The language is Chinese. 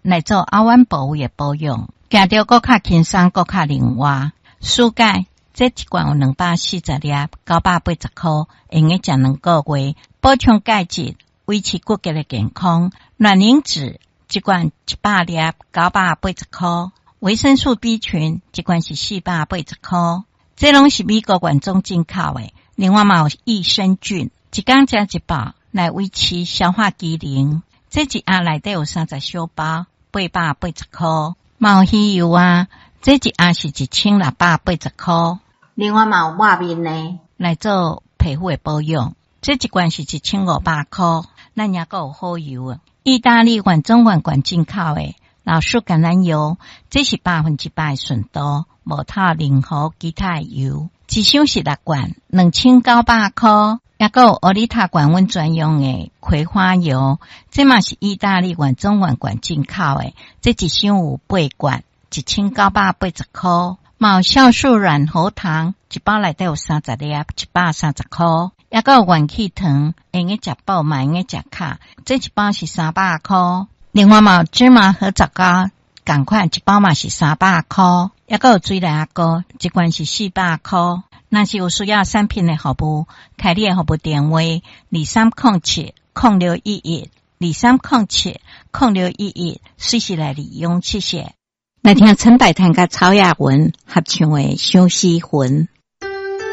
来做阿湾保护的保养，行着更较轻松，更较灵活。暑钙这一罐有240粒，980块，用个食2个月，补充钙质，维持骨骼的健康。卵磷脂一罐100粒，980块，维生素 B 群一罐是480块，这拢是美国原装进口的。另外嘛有益生菌，一天吃1包来维持消化机能。这一盒内底有30小包，880块。嘛有鱼油啊，这一盒是1680块。另外嘛有抹面呢，来做皮肤的保养，这一罐是1500块。咱也还有好油啊，意大利原装原罐进口的老树橄榄油，这是100%的纯度，无套任何其他的油。一箱是6罐，2900块。也还有欧丽塔管温专用的葵花油，这嘛是意大利原装原罐进口的，这一箱有8罐，1980块。嘛有酵素软喉糖，一包内底有30粒，130块。也还有元气糖，用个食饱嘛，用个食卡，这一包是300块。另外嘛有芝麻和枣糕，同款一包嘛是300块。也还有水来糕，一罐是400块。若是有需要产品的服务，开你的服务电话23070611 23070611，随时来利用，谢谢。来听陈百潭甲曹雅文合唱的《相思魂》。